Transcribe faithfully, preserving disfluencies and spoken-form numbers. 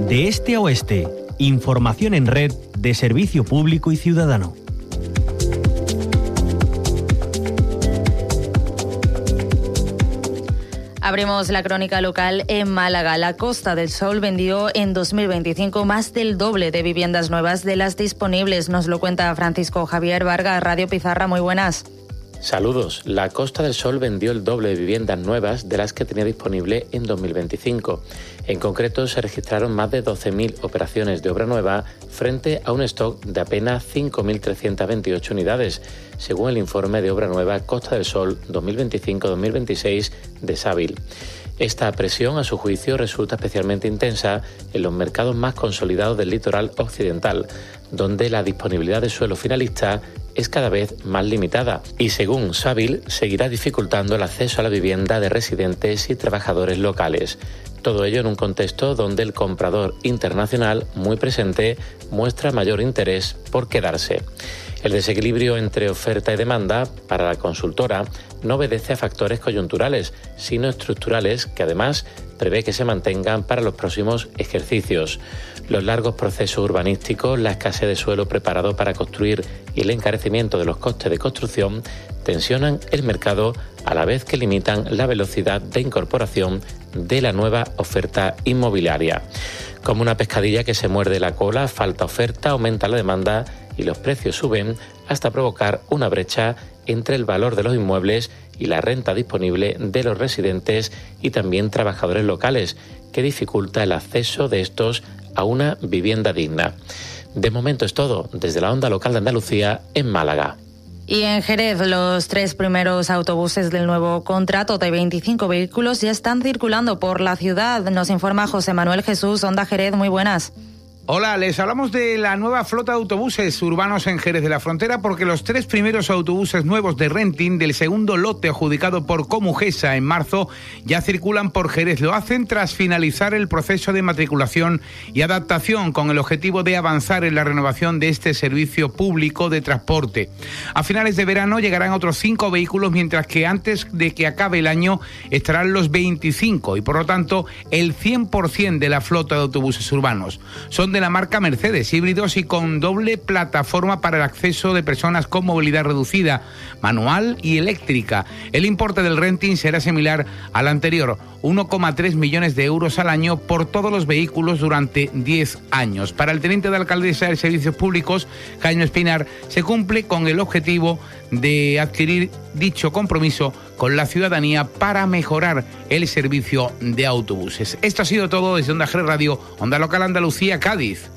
De este a oeste, información en red de servicio público y ciudadano. Abrimos la crónica local en Málaga. La Costa del Sol vendió en dos mil veinticinco más del doble de viviendas nuevas de las disponibles. Nos lo cuenta Francisco Javier Vargas, Radio Pizarra. Muy buenas. Saludos. La Costa del Sol vendió el doble de viviendas nuevas de las que tenía disponible en dos mil veinticinco. En concreto, se registraron más de doce mil operaciones de obra nueva frente a un stock de apenas cinco mil trescientas veintiocho unidades, según el informe de Obra Nueva Costa del Sol dos mil veinticinco dos mil veintiséis de Sabil. Esta presión, a su juicio, resulta especialmente intensa en los mercados más consolidados del litoral occidental, donde la disponibilidad de suelo finalista es cada vez más limitada y, según Sabil, seguirá dificultando el acceso a la vivienda de residentes y trabajadores locales. Todo ello en un contexto donde el comprador internacional, muy presente, muestra mayor interés por quedarse. El desequilibrio entre oferta y demanda para la consultora no obedece a factores coyunturales, sino estructurales que además prevé que se mantengan para los próximos ejercicios. Los largos procesos urbanísticos, la escasez de suelo preparado para construir y el encarecimiento de los costes de construcción tensionan el mercado a la vez que limitan la velocidad de incorporación de la nueva oferta inmobiliaria. Como una pescadilla que se muerde la cola, falta oferta, aumenta la demanda y los precios suben hasta provocar una brecha entre el valor de los inmuebles y la renta disponible de los residentes y también trabajadores locales, que dificulta el acceso de estos a una vivienda digna. De momento es todo, desde la Onda Local de Andalucía en Málaga. Y en Jerez, los tres primeros autobuses del nuevo contrato de veinticinco vehículos ya están circulando por la ciudad. Nos informa José Manuel Jesús, Onda Jerez, muy buenas. Hola, les hablamos de la nueva flota de autobuses urbanos en Jerez de la Frontera porque los tres primeros autobuses nuevos de renting del segundo lote adjudicado por Comugesa en marzo ya circulan por Jerez. Lo hacen tras finalizar el proceso de matriculación y adaptación con el objetivo de avanzar en la renovación de este servicio público de transporte. A finales de verano llegarán otros cinco vehículos, mientras que antes de que acabe el año estarán los veinticinco y por lo tanto el cien por ciento de la flota de autobuses urbanos. Son de de la marca Mercedes, híbridos y con doble plataforma para el acceso de personas con movilidad reducida, manual y eléctrica. El importe del renting será similar al anterior, uno coma tres millones de euros al año por todos los vehículos durante diez años. Para el teniente de alcaldesa de Servicios Públicos, Jaime Espinar, se cumple con el objetivo de adquirir dicho compromiso con la ciudadanía para mejorar el servicio de autobuses. Esto ha sido todo desde Onda Jerez Radio, Onda Local Andalucía, Cádiz.